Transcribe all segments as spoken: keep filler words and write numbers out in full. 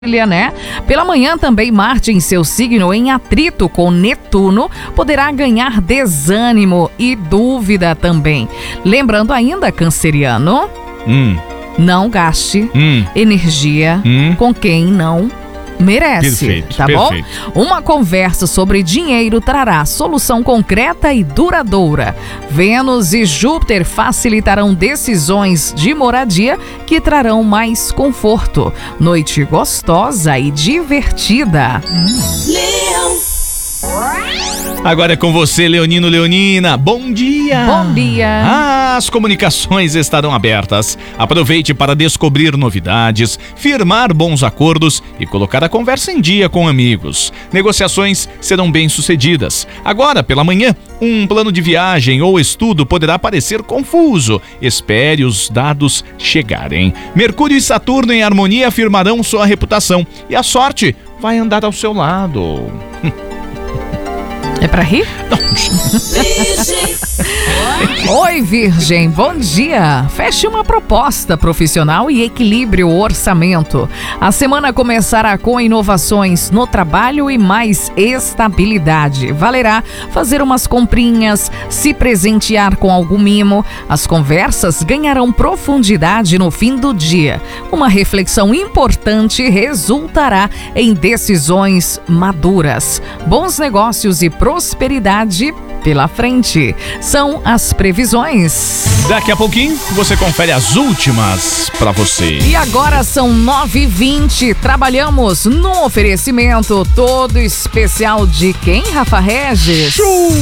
Né? Pela manhã também Marte em seu signo em atrito com Netuno poderá ganhar desânimo e dúvida também. Lembrando ainda, canceriano, hum. não gaste hum. energia hum. com quem não merece, perfeito, tá perfeito. bom? Uma conversa sobre dinheiro trará solução concreta e duradoura. Vênus e Júpiter facilitarão decisões de moradia que trarão mais conforto. Noite gostosa e divertida. Leão. Agora é com você, Leonino, Leonina. Bom dia! Bom dia! As comunicações estarão abertas. Aproveite para descobrir novidades, firmar bons acordos e colocar a conversa em dia com amigos. Negociações serão bem-sucedidas. Agora, pela manhã, um plano de viagem ou estudo poderá parecer confuso. Espere os dados chegarem. Mercúrio e Saturno em harmonia afirmarão sua reputação e a sorte vai andar ao seu lado. É pra rir? Oi, Virgem, bom dia. Feche uma proposta profissional e equilibre o orçamento. A semana começará com inovações no trabalho e mais estabilidade. Valerá fazer umas comprinhas, se presentear com algum mimo. As conversas ganharão profundidade no fim do dia. Uma reflexão importante resultará em decisões maduras. Bons negócios e prosperidade pela frente. São as previsões. Daqui a pouquinho você confere as últimas pra você. E agora são nove e vinte. Trabalhamos no oferecimento todo especial de quem, Rafa Regis?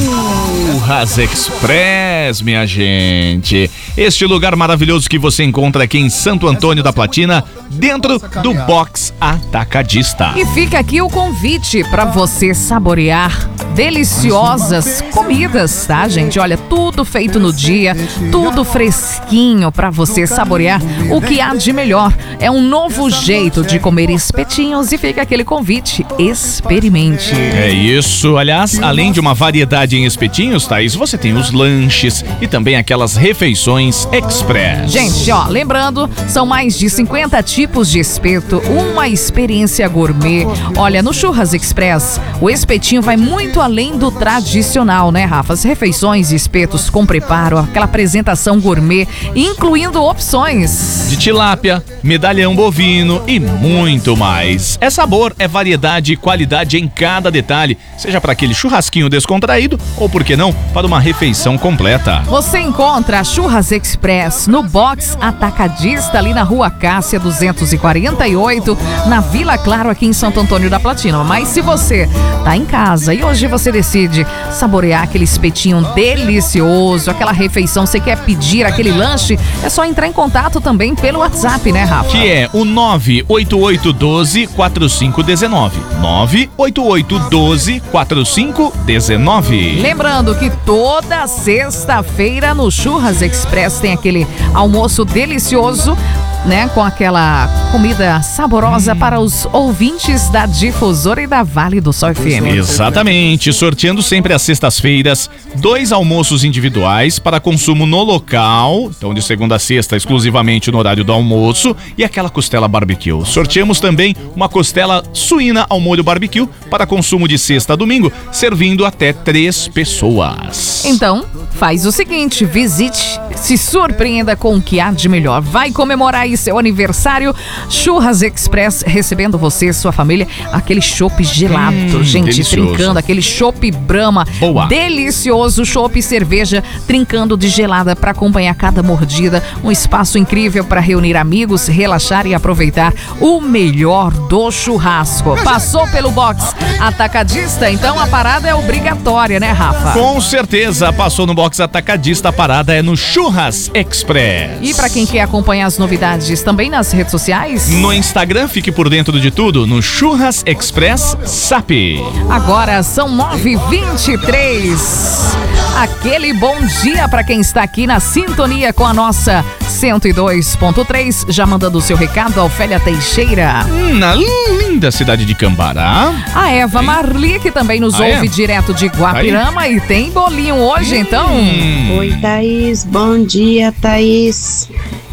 Churras Express, minha gente. Este lugar maravilhoso que você encontra aqui em Santo Antônio da Platina, dentro do Box Atacadista. E fica aqui o convite para você saborear deliciosas comidas, tá, gente? Olha, tudo feito no dia, tudo fresquinho para você saborear o que há de melhor. É um novo jeito de comer espetinhos e fica aquele convite, experimente. É isso, aliás, além de uma variedade em espetinhos, Thaís, você tem os lanches e também aquelas refeições express. Gente, ó, lembrando, são mais de cinquenta tipos de espeto, uma experiência gourmet. Olha, no Churras Express, o espetinho vai muito além do tradicional, né, Rafa? As refeições e espetos com preparo, aquela apresentação gourmet, incluindo opções de tilápia, medalhão bovino e muito mais. É sabor, é variedade e qualidade em cada detalhe, seja para aquele churrasquinho descontraído ou, por que não, para uma refeição completa. Você encontra a Churras Express no Box Atacadista, ali na Rua Cássia duzentos e quarenta e oito, na Vila Claro, aqui em Santo Antônio da Platina. Mas se você tá em casa e hoje você decide saborear aquele espetinho delicioso, aquela refeição, você quer pedir aquele lanche, é só entrar em contato também pelo WhatsApp, né, Rafa? Que é o nove oito oito um dois quatro cinco um nove. nove oito oito um dois quatro cinco um nove. Lembrando que toda sexta-feira no Churras Express tem aquele almoço delicioso, né, com aquela comida saborosa hum. para os ouvintes da Difusora e da Vale do Sol F M. Exatamente, sorteando sempre às sextas-feiras dois almoços individuais para consumo no local, então de segunda a sexta exclusivamente no horário do almoço, e aquela costela barbecue. Sorteamos também uma costela suína ao molho barbecue para consumo de sexta a domingo, servindo até três pessoas. Então, faz o seguinte, visite, se surpreenda com o que há de melhor. Vai comemorar aí seu aniversário, Churras Express, recebendo você e sua família, aquele chopp gelado, hum, gente, delicioso. Trincando, aquele chopp Brahma, boa. Delicioso, chopp e cerveja, trincando de gelada para acompanhar cada mordida, um espaço incrível para reunir amigos, relaxar e aproveitar o melhor do churrasco. Passou pelo Box Atacadista, então a parada é obrigatória, né, Rafa? Com certeza, passou no Box Atacadista, a parada é no Churras Express. E para quem quer acompanhar as novidades também nas redes sociais? No Instagram, fique por dentro de tudo, no Churras Express S A P. Agora são nove e vinte e três. Aquele bom dia para quem está aqui na sintonia com a nossa cento e dois ponto três, já mandando o seu recado, a Ofélia Teixeira. Hum, na linda cidade de Cambará. A Eva Marli, que também nos ah, ouve é? direto de Guapirama. Aí? E tem bolinho hoje, hum. então. Oi, Thaís. Bom dia, Thaís.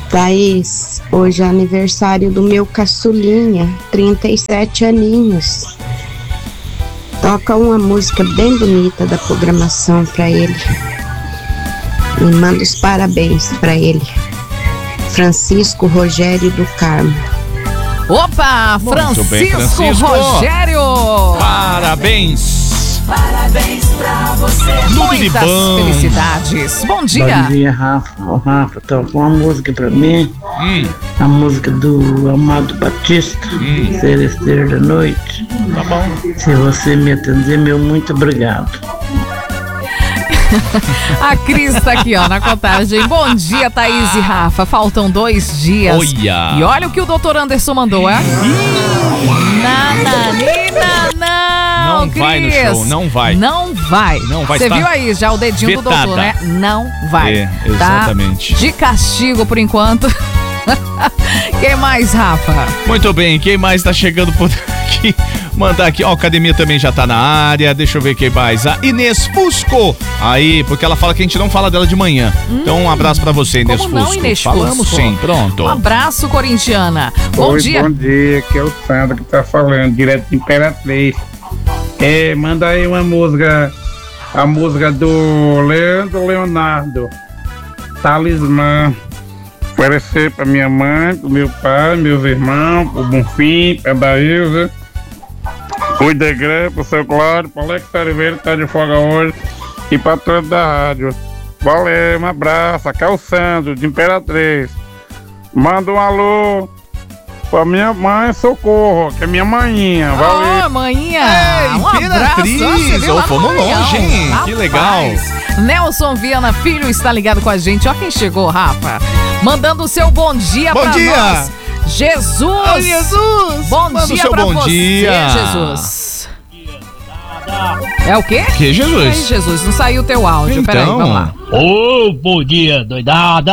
Thaís, hoje é aniversário do meu caçulinha, trinta e sete aninhos. Toca uma música bem bonita da programação pra ele. Me manda os parabéns pra ele. Francisco Rogério do Carmo. Opa, Francisco, bem, Francisco Rogério! Parabéns! Parabéns pra você! Muitas felicidades! Bom dia! Bom dia, Rafa. Oh, Rafa, tocou uma música pra mim. Hum. A música do Amado Batista, hum. Celesteiro da Noite. Tá bom. Se você me atender, meu muito obrigado. A Cris tá aqui, ó, na contagem. Bom dia, Thaís e Rafa. Faltam dois dias. Olha. E olha o que o doutor Anderson mandou, é? Nananina, não, Não Cris. vai no show, não vai. Não vai. Não vai. Você viu aí já o dedinho vetada. do doutor, né? Não vai. É, exatamente. Tá de castigo por enquanto. Quem mais, Rafa? Muito bem, quem mais tá chegando por aqui? Mandar aqui, ó, a academia também já tá na área. Deixa eu ver quem mais. A Inês Fusco. Aí, porque ela fala que a gente não fala dela de manhã. Hum, então, um abraço pra você, Inês como Fusco. Não, Inês Falamos Fusco. sim, pronto. Um abraço, corintiana. Bom Oi, dia. Bom dia, aqui é o Sandro que tá falando, direto de Imperatriz. É, manda aí uma música, a música do Leandro Leonardo, Talismã. Oferecer pra minha mãe, pro meu pai, meus irmãos, pro Bonfim, pra Daísa, pro Idegré, pro seu Cláudio, pro Alex Oliveira que tá de folga hoje e pra todos da rádio. Valeu, um abraço, aqui é o Sandro de Imperatriz. Manda um alô pra minha mãe Socorro, que é minha manhinha. Valeu. Ó, manhinha. É, um Imperatriz. abraço. Ô, fomos longe, hein? Que legal. Nelson Viana Filho está ligado com a gente. Ó quem chegou, Rafa. Mandando o seu bom dia bom pra dia. nós. Jesus. Ai, Jesus. Bom Manda dia o seu pra bom você, dia. Jesus. É o quê? Que Jesus? Ai, Jesus, não saiu o teu áudio. Então. Peraí, vamos lá. Ô, oh, bom dia, doidada!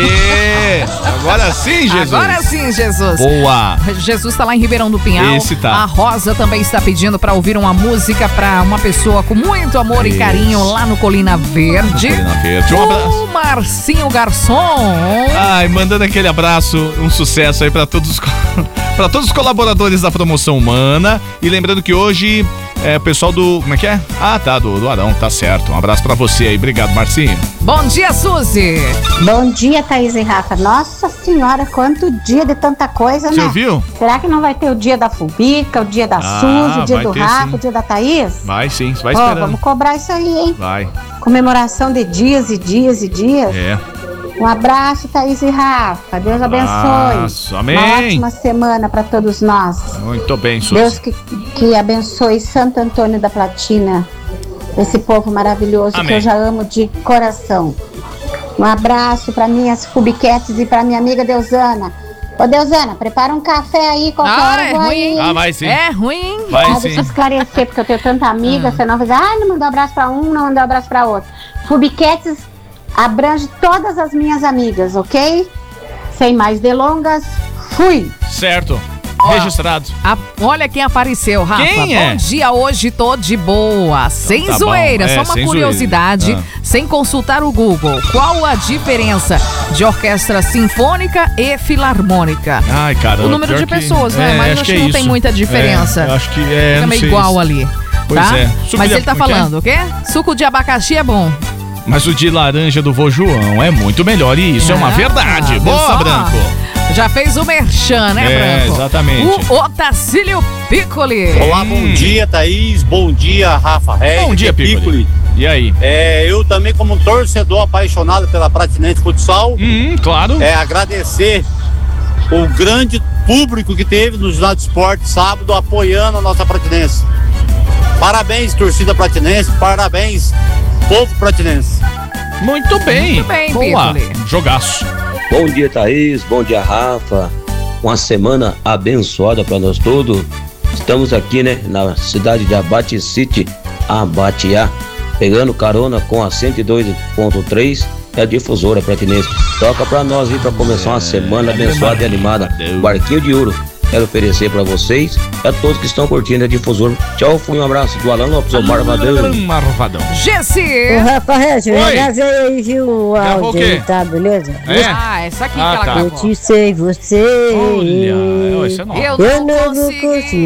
Aê! Agora sim, Jesus! Agora sim, Jesus! Boa! Jesus tá lá em Ribeirão do Pinhal. Esse tá. A Rosa também está pedindo pra ouvir uma música pra uma pessoa com muito amor Isso. e carinho lá no Colina Verde. Colina Verde. Um abraço. O Marcinho Garçom. Ai, mandando aquele abraço, um sucesso aí pra todos, pra todos os colaboradores da Promoção Humana. E lembrando que hoje é o pessoal do... Como é que é? Ah, tá, do, do Arão, tá certo. Um abraço pra você aí. Obrigado, Marcinho. Bom dia, Suzy. Bom dia, Thaís e Rafa. Nossa senhora, quanto dia de tanta coisa, Você né? viu? Será que não vai ter o dia da Fubica, o dia da Ah, Suzy, o dia vai do ter, Rafa, sim. o dia da Thaís? Vai sim, vai Ó, esperando. vamos cobrar isso aí, hein? Vai. Comemoração de dias e dias e dias. É. Um abraço, Thaís e Rafa. Deus abençoe. Abraço, amém. Uma ótima semana para todos nós. Muito bem, Suzy. Deus que, que abençoe Santo Antônio da Platina, esse povo maravilhoso Amém. que eu já amo de coração. Um abraço para minhas Fubiquetes e para minha amiga Deusana. Ô, Deusana, prepara um café aí, qualquer Ah, hora é eu vou ruim. aí. Ah, vai sim. É ruim. Vai Ah, sim. deixa eu esclarecer, porque eu tenho tanta amiga, você não vai dizer, ah, não mandou abraço pra um, não mandou abraço pra outro. Fubiquetes abrange todas as minhas amigas, ok? Sem mais delongas, fui! Certo. Registrado. A- olha quem apareceu, Rafa. Quem é? Bom dia, hoje tô de boa. Sem tá zoeira, bom. É, só uma sem curiosidade, zoeira. sem consultar o Google. Qual a diferença de orquestra sinfônica e filarmônica? Ai, caramba. O número pior de que- pessoas, né? É, Mas acho que que é não tem isso. muita diferença. É, eu acho que é. Fica não meio sei igual se- ali. Pois tá? é. Suco Mas de- ele tá como é que é? falando, o quê? Suco de abacaxi é bom. Mas o de laranja do vô João é muito melhor e isso é uma Ah, verdade. viu Boa, só? Branco. Já fez o merchan, né, É, Branco? exatamente. O Otacílio Piccoli. Olá, bom Hum. dia, Thaís. Bom dia, Rafa Regis. Bom dia, Piccoli. E aí? É, eu também, como um torcedor apaixonado pela Pratinense Futsal, Hum, claro. é agradecer o grande público que teve no Jornal de Esporte sábado apoiando a nossa Pratinense. Parabéns, torcida pratinense. Parabéns, povo pratinense. Muito bem. Muito bem, Boa. Piccoli. Jogaço. Bom dia, Thaís. Bom dia, Rafa. Uma semana abençoada para nós todos. Estamos aqui, né, na cidade de Abate City, Abatiá, pegando carona com a cento e dois ponto três, é a difusora pratinense. Toca para nós aí para começar uma semana abençoada e animada. Barquinho de Ouro. quero oferecer para vocês e a todos que estão curtindo a difusora. Tchau, fui um abraço do Alan Lopes, o Marvadão. Marvadão. Gessi! Ô, Rafa Regis, eu gravei aí, viu, o Gravou áudio o quê? aí, tá, beleza? É? Ah, essa aqui Ah, que ela tá. gravou. Eu te sei, você. Olha, isso é nova. Eu Eu não não vou consegui. conseguir.